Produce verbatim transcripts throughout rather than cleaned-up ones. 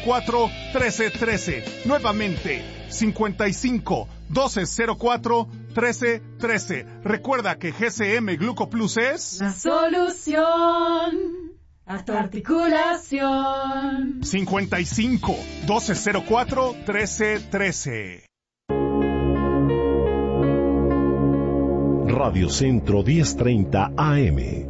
cuatro, trece trece. Nuevamente, cincuenta y cinco, doce cero cuatro, trece trece. Recuerda que G C M Glucoplus es la solución a tu articulación. cincuenta y cinco, doce cero cuatro, trece trece. Radio Centro diez treinta A M.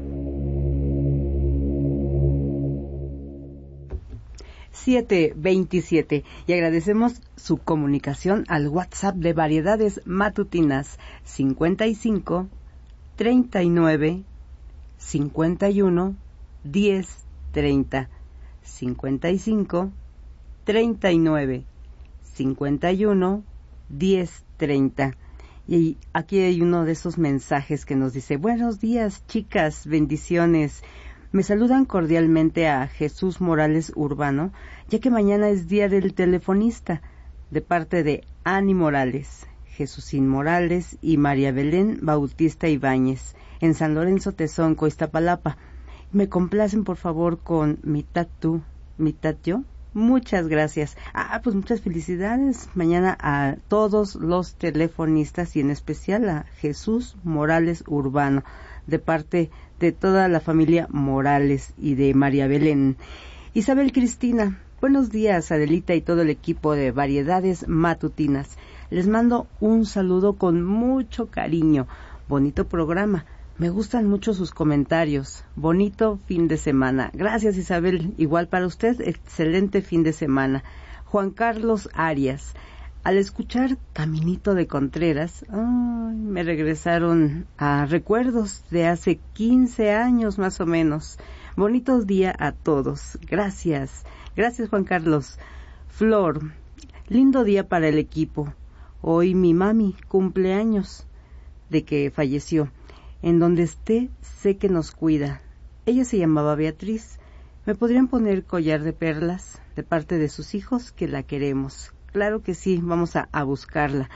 siete veintisiete, y agradecemos su comunicación al WhatsApp de Variedades Matutinas cincuenta y cinco, treinta y nueve, cincuenta y uno, diez treinta, cincuenta y cinco, treinta y nueve, cincuenta y uno, diez treinta. Y aquí hay uno de esos mensajes que nos dice: buenos días, chicas, bendiciones. Me saludan cordialmente a Jesús Morales Urbano, ya que mañana es Día del Telefonista, de parte de Ani Morales, Jesucín Morales y María Belén Bautista Ibáñez, en San Lorenzo Tezonco, Iztapalapa. Me complacen, por favor, con mitad tú, mitad yo. Muchas gracias. Ah, pues muchas felicidades mañana a todos los telefonistas y en especial a Jesús Morales Urbano, de parte de toda la familia Morales y de María Belén. Isabel Cristina, buenos días, Adelita y todo el equipo de Variedades Matutinas. Les mando un saludo con mucho cariño. Bonito programa. Me gustan mucho sus comentarios. Bonito fin de semana. Gracias, Isabel. Igual para usted, excelente fin de semana. Juan Carlos Arias. Al escuchar Caminito de Contreras, ay, me regresaron a recuerdos de hace quince años más o menos. Bonito día a todos. Gracias. Gracias, Juan Carlos. Flor. Lindo día para el equipo. Hoy mi mami cumple años de que falleció. En donde esté, sé que nos cuida. Ella se llamaba Beatriz. ¿Me podrían poner collar de perlas de parte de sus hijos que la queremos? Claro que sí, vamos a, a buscarla.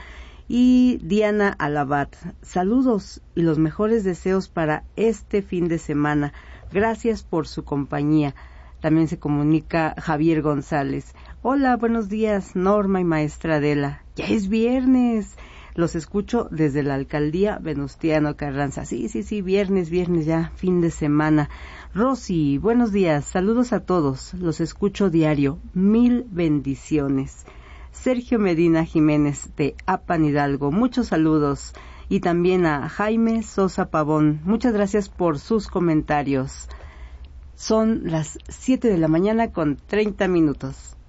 Y Diana Alabat, saludos y los mejores deseos para este fin de semana. Gracias por su compañía. También se comunica Javier González. Hola, buenos días, Norma y maestra Adela. Ya es viernes. Los escucho desde la alcaldía Venustiano Carranza. Sí, sí, sí, viernes, viernes ya, fin de semana. Rosy, buenos días, saludos a todos. Los escucho diario. Mil bendiciones. Sergio Medina Jiménez de Apan Hidalgo, muchos saludos. Y también a Jaime Sosa Pavón. Muchas gracias por sus comentarios. Son las siete de la mañana con treinta minutos.